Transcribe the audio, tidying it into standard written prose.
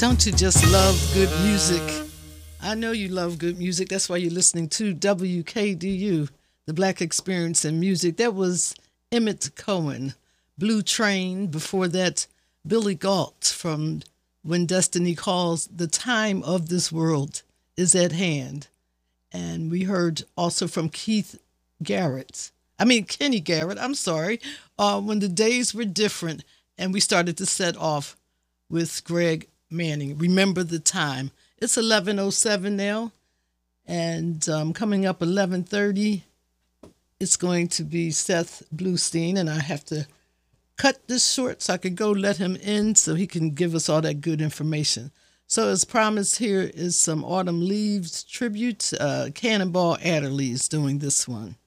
Don't you just love good music? I know you love good music. That's why you're listening to WKDU, the Black Experience in Music. That was Emmett Cohen, Blue Train. Before that, Billy Galt from When Destiny Calls. The time of this world is at hand. And we heard also from Kenny Garrett, I'm sorry, When the Days Were Different. And we started to set off with Greg Manning, Remember the Time. It's 11:07 now, and coming up 11:30, it's going to be Seth Bluestein, and I have to cut this short so I could go let him in so he can give us all that good information. So as promised, here is some Autumn Leaves tribute. Cannonball Adderley is doing this one.